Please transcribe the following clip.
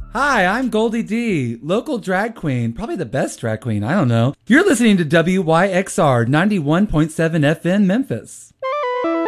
Hi, I'm Goldie D, local drag queen, probably the best drag queen, I don't know. You're listening to WYXR 91.7 FM Memphis.